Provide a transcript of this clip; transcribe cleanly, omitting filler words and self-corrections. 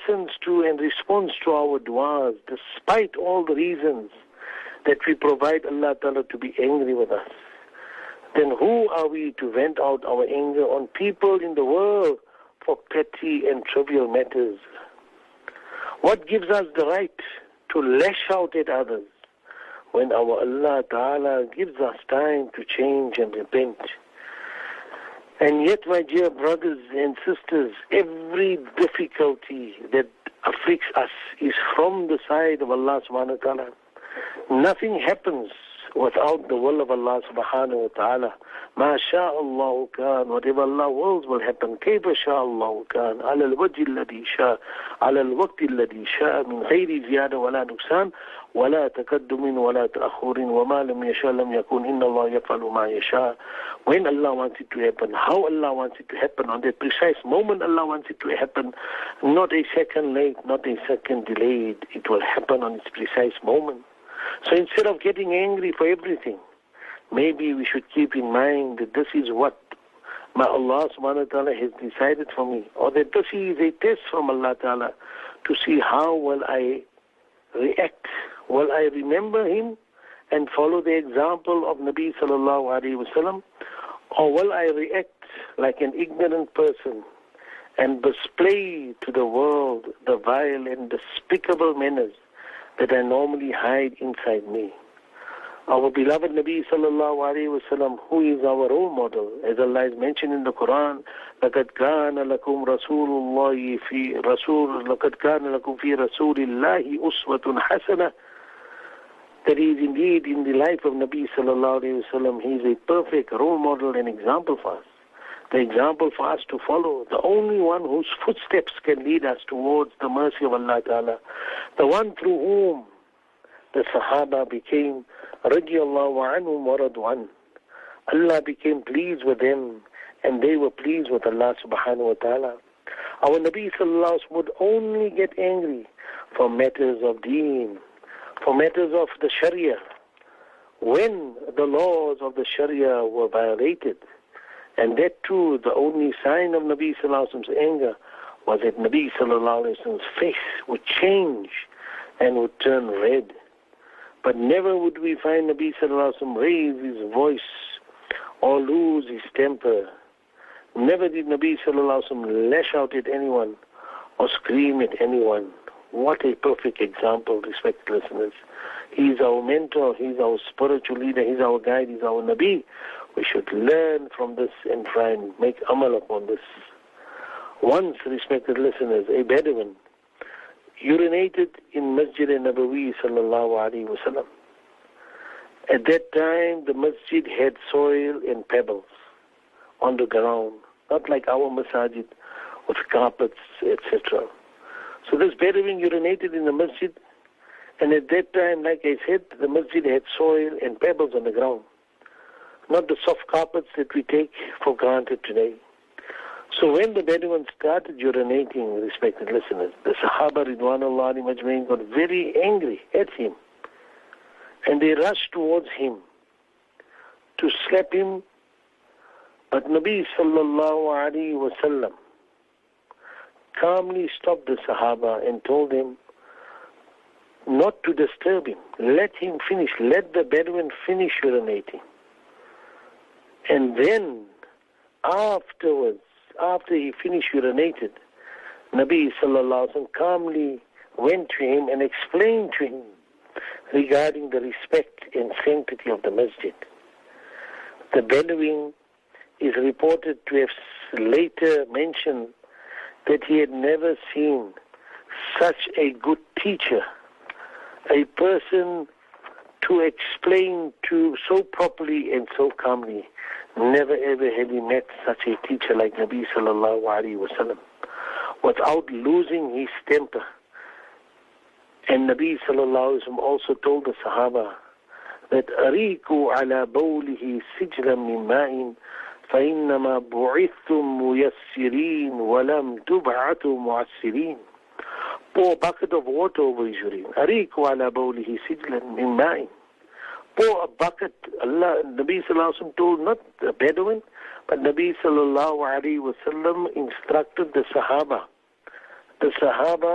listens to and responds to our du'as, despite all the reasons that we provide Allah Ta'ala to be angry with us, then who are we to vent out our anger on people in the world for petty and trivial matters? What gives us the right to lash out at others when our Allah Ta'ala gives us time to change and repent? And yet, my dear brothers and sisters, every difficulty that afflicts us is from the side of Allah Subhanahu wa Ta'ala. Nothing happens without the will of Allah Subhanahu wa Ta'ala. Ma sha'Allahu kan, whatever Allah wills will happen. Kayfa sha'Allahu kan, ala al-wajhi alladhi sha'a, ala al-waqti alladhi sha'a, min ghayri ziyada wa la nuksan, wa la takaddumin wa la ta'akhurin, wa ma lam yasha' lam yakun, inna Allah yaf'alu ma yasha'. When Allah wants it to happen, how Allah wants it to happen, on that precise moment Allah wants it to happen, not a second late, not a second delayed, it will happen on its precise moment. So instead of getting angry for everything, maybe we should keep in mind that this is what my Allah Subhanahu wa Ta'ala has decided for me, or that this is a test from Allah Ta'ala to see how will I react. Will I remember Him and follow the example of Nabi Sallallahu Alaihi Wasallam, or will I react like an ignorant person and display to the world the vile and despicable manners that I normally hide inside me? Our beloved Nabi Sallallahu Alaihi Wasallam, who is our role model, as Allah has mentioned in the Quran, لَقَدْ كَانَ لَكُمْ رَسُولُ اللَّهِ لَقَدْ كَانَ لَكُمْ فِي رَسُولِ اللَّهِ أُسْوَةٌ حَسَنَةٌ. That is indeed in the life of Nabi Sallallahu Alaihi Wasallam, he is a perfect role model and example for us. The example for us to follow, the only one whose footsteps can lead us towards the mercy of Allah Ta'ala, the one through whom the Sahaba became radiyallahu anhum wa radwan. Allah became pleased with them and they were pleased with Allah Subhanahu wa Ta'ala. Our Nabi Sallallahu Alaihi Wasallam would only get angry for matters of deen, for matters of the Sharia, when the laws of the Sharia were violated. And that too, the only sign of Nabi Sallallahu Alaihi Wasallam's anger was that Nabi Sallallahu Alaihi Wasallam's face would change and would turn red. But never would we find Nabi Sallallahu Alaihi Wasallam raise his voice or lose his temper. Never did Nabi Sallallahu Alaihi Wasallam lash out at anyone or scream at anyone. What a perfect example, respected listeners. He is our mentor, he is our spiritual leader, he is our guide, he is our Nabi. We should learn from this and try and make amal upon this. Once, respected listeners, a Bedouin urinated in Masjid al-Nabawi Sallallahu Alaihi Wasallam. At that time, the masjid had soil and pebbles on the ground, not like our masajid with carpets, etc. So this Bedouin urinated in the masjid, and at that time, like I said, the masjid had soil and pebbles on the ground, not the soft carpets that we take for granted today. So when the Bedouin started urinating, respected listeners, the Sahaba Ridwanullah alayhim ajmain got very angry at him, and they rushed towards him to slap him. But Nabi Sallallahu Alaihi Wasallam calmly stopped the Sahaba and told them not to disturb him. Let him finish. Let the Bedouin finish urinating. And then, afterwards, after he finished urinated, Nabi Sallallahu Alaihi Wasallam calmly went to him and explained to him regarding the respect and sanctity of the masjid. The Bedouin is reported to have later mentioned that he had never seen such a good teacher, a person to explain to so properly and so calmly. Never ever had he met such a teacher like Nabi Sallallahu Alaihi Wasallam, without losing his temper. And Nabi Sallallahu Alaihi Wasallam also told the Sahaba that أَرِيكُوا عَلَى بَوْلِهِ سِجْلًا مِنْ مَاءٍ فَإِنَّمَا بُعِثْتُمْ مُيَسِّرِينَ وَلَمْ تُبْعَثُوا مُعَسِّرِينَ. Pour a bucket of water over his urine. أَرِيكُوا عَلَى بَوْلِهِ سِجْلًا مِنْ مَاءٍ. Pour a bucket. Allah, Nabi Sallallahu Alaihi Wasallam told not the Bedouin, but Nabi Sallallahu Alaihi Wasallam instructed the Sahaba. The Sahaba